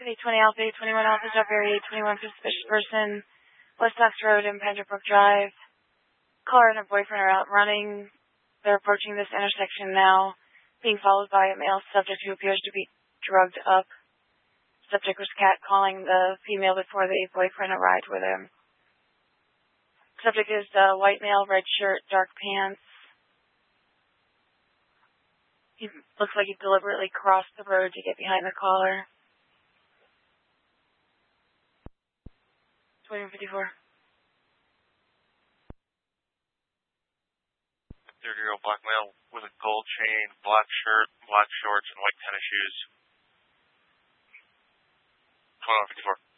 820 Alpha, 821 Alpha, Job Area 821 for suspicious person, West Knox Road and Pendra Brook Drive. Caller and her boyfriend are out running. They're approaching this intersection now, being followed by a male subject who appears to be drugged up. Subject was catcalling the female before the boyfriend arrived with him. Subject is the white male, red shirt, dark pants. He looks like he deliberately crossed the road to get behind the caller. 2154. 30-year-old black male with a gold chain, black shirt, black shorts, and white tennis shoes. 2154.